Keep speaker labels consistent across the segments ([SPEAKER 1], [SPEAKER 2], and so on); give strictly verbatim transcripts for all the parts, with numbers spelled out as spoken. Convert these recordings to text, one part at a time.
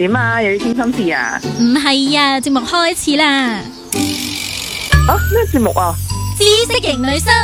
[SPEAKER 1] 點啊？又要傾心事啊？
[SPEAKER 2] 唔係啊，節目開始啦！
[SPEAKER 1] 啊，咩節目啊？
[SPEAKER 2] 知識型女生，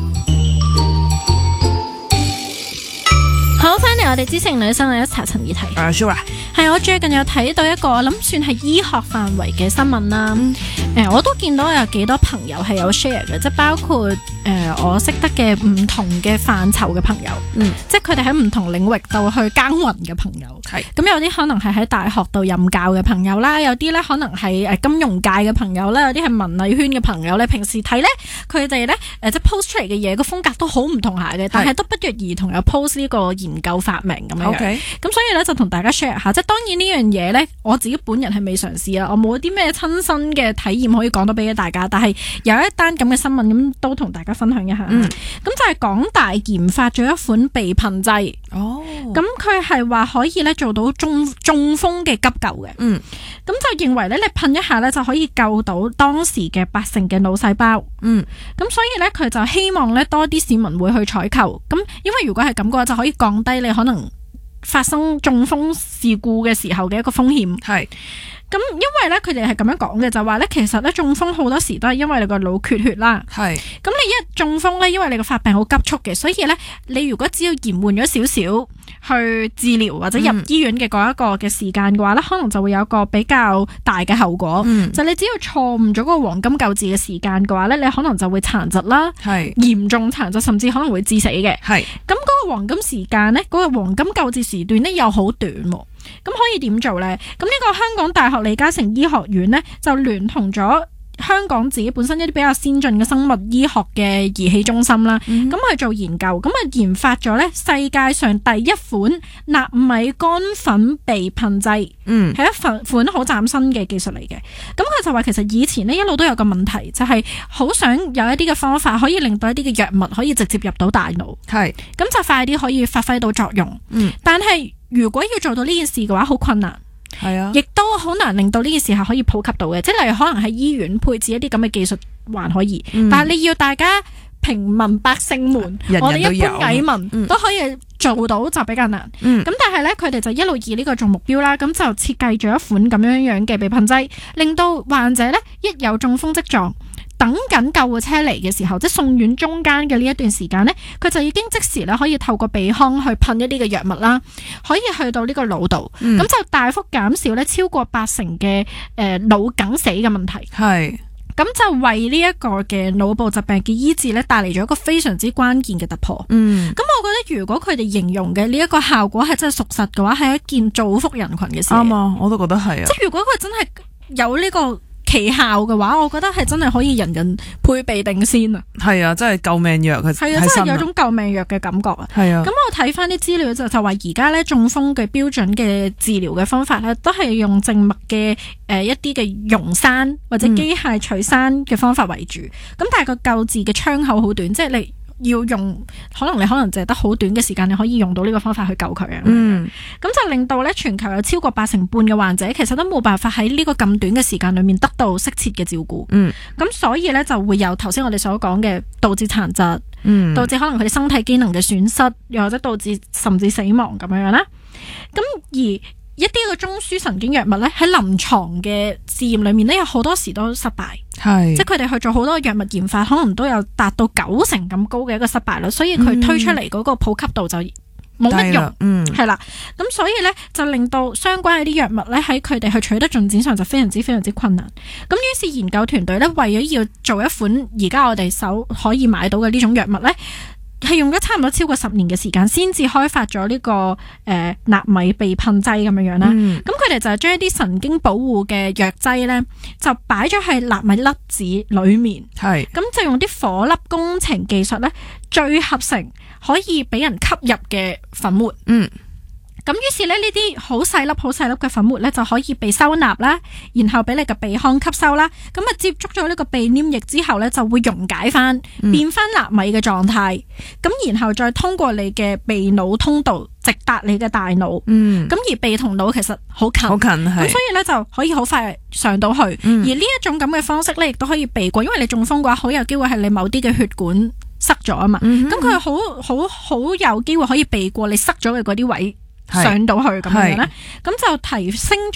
[SPEAKER 2] 好，翻嚟我哋知識型女生，我一查陳議題。
[SPEAKER 3] 啊 Shura
[SPEAKER 2] 係我最近有睇到一個我諗算係醫學範圍嘅新聞啦。誒、
[SPEAKER 3] 嗯
[SPEAKER 2] 呃，我都見到有幾多朋友係有 share 嘅，即係包括誒、呃、我識得嘅唔同嘅範疇嘅朋友，
[SPEAKER 3] 嗯，
[SPEAKER 2] 即係佢哋喺唔同領域度去耕耘嘅朋友。
[SPEAKER 3] 係
[SPEAKER 2] 咁有啲可能係喺大學度任教嘅朋友啦，有啲咧可能係誒金融界嘅朋友啦，有啲係文藝圈嘅朋友咧。平時睇咧佢哋咧誒即係 post 出嚟嘅嘢個風格都好唔同下嘅，但係都不約而同有 post 呢個研究發明咁樣。
[SPEAKER 3] OK，
[SPEAKER 2] 咁所以咧就同大家 share 下，即係當然呢樣嘢咧，我自己本人係未嘗試啦，我冇啲咩親身嘅體驗可以講到俾大家，但係有一單咁嘅新聞咁都同大家分享一下。
[SPEAKER 3] 嗯，
[SPEAKER 2] 咁就係港大研發咗一款避噴劑。
[SPEAKER 3] 哦，
[SPEAKER 2] 咁佢係話可以咧做到中中風嘅急救嘅。
[SPEAKER 3] 嗯，
[SPEAKER 2] 咁就認為咧你噴一下咧就可以救到當時嘅八成嘅腦細胞。
[SPEAKER 3] 嗯，
[SPEAKER 2] 咁所以咧佢就希望咧多啲市民會去採購，咁因為如果係咁嘅話就可以降低你可能發生中風事故嘅時候嘅一個風險。
[SPEAKER 3] 係。
[SPEAKER 2] 咁因為咧佢哋係咁樣講嘅，就話咧其實咧中風好多時都係因為你個腦缺血啦。
[SPEAKER 3] 係。
[SPEAKER 2] 咁你一中風咧，因為你個發病好急速嘅，所以咧你如果只要延緩咗少少去治療或者入醫院嘅嗰一個嘅時間嘅話咧，嗯、可能就會有一個比較大嘅後果。嗯、就你只要錯誤咗個黃金救治嘅時間嘅話咧，你可能就會殘疾啦，係嚴重殘疾，甚至可能會致死嘅。係。咁嗰個黃金時間咧，嗰、嗰個黃金救治時段咧又好短喎。咁可以點做呢？咁呢個香港大學李嘉誠醫學院呢，就聯同咗香港自己本身一啲比較先進嘅生物醫學嘅儀器中心啦，咁、嗯、去做研究，咁啊研發咗呢世界上第一款納米乾粉避噴劑，嗯，係一款好嶄新嘅技術嚟嘅。咁佢就話其實以前呢一路都有個問題，就係、是、好想有一啲嘅方法可以令到一啲嘅藥物可以直接入到大腦，係，咁就快啲可以發揮到作用，嗯，但係如果要做到呢件事嘅話，好困難，係啊，亦都好難令到呢件事係可以普及到嘅。即係例如可能喺醫院配置一啲咁嘅技術還可以，嗯、但係你要大家平民百姓們，人人我哋一般蟻民、嗯、都可以做到就比較難。咁、嗯、但係咧，佢哋就一路以呢個做目標啦，咁就設計咗一款咁樣樣嘅避噴劑，令到患者咧一有中風跡狀，等緊救護車嚟嘅時候，即係送院中間嘅呢一段時間呢，佢就已經即時咧可以透過鼻腔去噴一啲嘅藥物啦，可以去到呢個腦度，咁、嗯、就大幅減少咧超過八成嘅誒腦梗死嘅問題。係，咁就為呢一個嘅腦部疾病嘅醫治咧帶嚟咗一個非常之關鍵嘅突破。嗯，咁我覺得如果佢哋形容嘅呢一個效果係真係屬實嘅話，係一件造福人群嘅事。啱啊，我都覺得係啊。即係如果佢真係有呢、這個。奇效嘅話，我覺得係真係可以人人配備定先啊！係啊，真係救命藥係係啊，真係有種救命藥嘅感覺啊！係啊，咁我睇翻啲資料就就話而家咧中風嘅標準嘅治療嘅方法咧，都係用靜脈嘅誒一啲嘅溶栓或者機械取栓嘅方法為主。咁、嗯、但係個救治嘅窗口好短，即係你要用可能你可能淨係得好短嘅時間，你可以用到呢個方法去救佢啊！嗯，咁就令到咧全球有超過八成半嘅患者其實都冇辦法喺呢個咁短嘅時間裏面得到適切嘅照顧。嗯，咁所以咧就會有頭先我哋所講嘅導致殘疾，嗯，導致可能佢哋身體機能嘅損失，又或者導致甚至死亡咁樣樣啦。咁而一啲嘅中樞神經藥物咧喺臨床嘅試驗裏面咧有好多時都失敗，係即係佢哋去做好多藥物研發，可能都有達到九成咁高嘅一個失敗率，所以佢推出嚟嗰個普及度就冇乜用，嗯，係啦，咁所以咧就令到相關嘅啲藥物咧喺佢哋去取得進展上就非常之非常之困難。咁於是研究團隊咧為咗要做一款而家我哋手可以買到嘅呢種藥物咧，係用咗差唔多超過十年嘅時間，先至開發咗呢、這個誒、呃、納米避噴劑咁樣樣啦。咁佢哋就係將一啲神經保護嘅藥劑咧，就擺咗喺納米粒子裏面。係咁就用啲火粒工程技術咧，聚合成可以俾人吸入嘅粉末。嗯。咁於是咧，呢啲好細粒、好細粒嘅粉末咧，就可以被收納啦，然後俾你嘅鼻腔吸收啦。咁啊，接觸咗呢個鼻黏液之後咧，就會溶解翻，變翻納米嘅狀態。咁、嗯、然後再通過你嘅鼻腦通道，直達你嘅大腦。嗯。咁而鼻同腦其實好近，好近係。咁所以咧就可以好快上到去。嗯、而呢一種咁嘅方式咧，亦都可以避過，因為你中風嘅話，好有機會係你某啲嘅血管塞咗啊嘛。咁佢好好好有機會可以避過你塞咗嘅嗰啲位。上到去咁樣咧，咁就提升